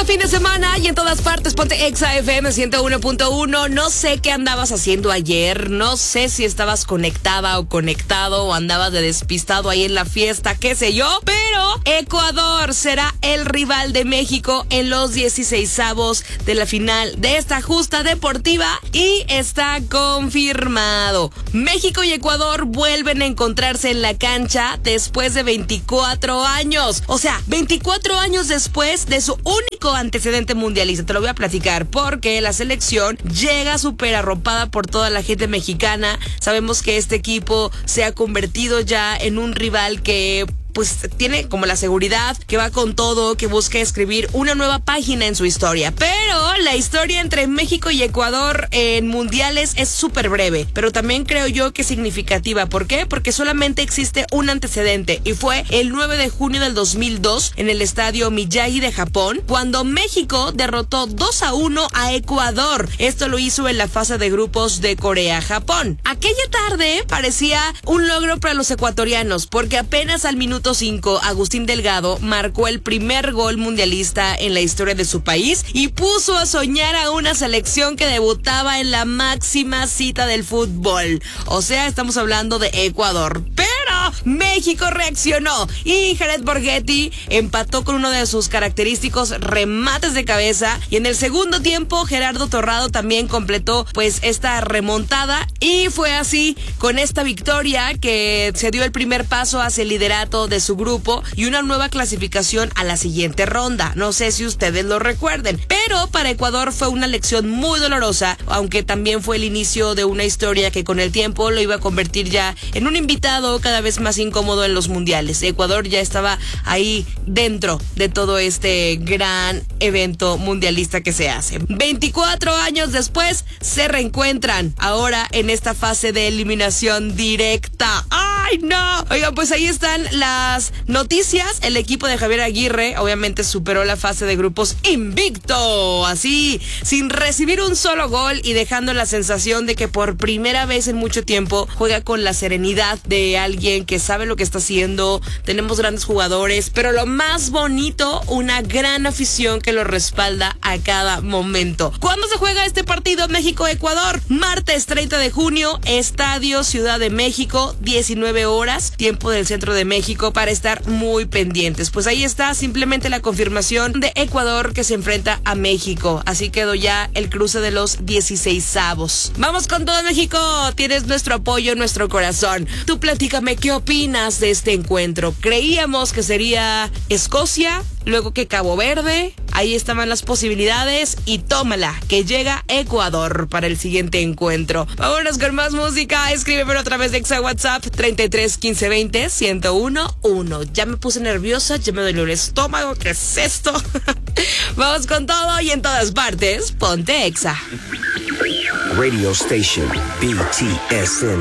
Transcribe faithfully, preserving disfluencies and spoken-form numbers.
Cada fin de semana y en todas partes, ponte Exa F M ciento uno punto uno. No sé qué andabas haciendo ayer, no sé si estabas conectada o conectado o andabas de despistado ahí en la fiesta, qué sé yo, pero Ecuador será el rival de México en los dieciseisavos de la final de esta justa deportiva y está confirmado. México y Ecuador vuelven a encontrarse en la cancha después de veinticuatro años. O sea, veinticuatro años después de su único antecedente mundialista. Te lo voy a platicar porque la selección llega súper arropada por toda la gente mexicana. Sabemos que este equipo se ha convertido ya en un rival que pues tiene como la seguridad, que va con todo, que busca escribir una nueva página en su historia. Pero la historia entre México y Ecuador en mundiales es súper breve, pero también creo yo que significativa. ¿Por qué? Porque solamente existe un antecedente y fue el nueve de junio del dos mil dos en el estadio Miyagi de Japón, cuando México derrotó dos a uno a Ecuador. Esto lo hizo en la fase de grupos de Corea-Japón. Aquella tarde parecía un logro para los ecuatorianos, porque apenas al minuto cinco, Agustín Delgado marcó el primer gol mundialista en la historia de su país y puso a soñar a una selección que debutaba en la máxima cita del fútbol. O sea, estamos hablando de Ecuador. Pero México reaccionó y Jared Borghetti empató con uno de sus característicos remates de cabeza, y en el segundo tiempo Gerardo Torrado también completó pues esta remontada, y fue así con esta victoria que se dio el primer paso hacia el liderato de su grupo y una nueva clasificación a la siguiente ronda. No sé si ustedes lo recuerden, pero para Ecuador fue una lección muy dolorosa, aunque también fue el inicio de una historia que con el tiempo lo iba a convertir ya en un invitado cada vez más incómodo en los mundiales. Ecuador ya estaba ahí dentro de todo este gran evento mundialista que se hace. veinticuatro años después se reencuentran ahora en esta fase de eliminación directa. ¡Ay, no! Oigan, pues ahí están las noticias. El equipo de Javier Aguirre obviamente superó la fase de grupos invicto, así, sin recibir un solo gol y dejando la sensación de que por primera vez en mucho tiempo juega con la serenidad de alguien que sabe lo que está haciendo. Tenemos grandes jugadores, pero lo más bonito, una gran afición que lo respalda a cada momento. ¿Cuándo se juega este partido México-Ecuador? Martes treinta de junio, Estadio Ciudad de México, diecinueve horas, tiempo del centro de México, para estar muy pendientes. Pues ahí está simplemente la confirmación de Ecuador que se enfrenta a México. Así quedó ya el cruce de los dieciseisavos. Vamos con todo, México. Tienes nuestro apoyo, nuestro corazón. Tú platícame, ¿qué opinas de este encuentro? Creíamos que sería Escocia, luego que Cabo Verde. Ahí estaban las posibilidades y tómala, que llega Ecuador para el siguiente encuentro. Vámonos con más música. Escríbeme a través de Exa WhatsApp treinta y tres quince veinte ciento uno uno. Ya me puse nerviosa, ya me dolió el estómago. ¿Qué es esto? Vamos con todo y en todas partes, ponte Exa. Radio Station B T S N.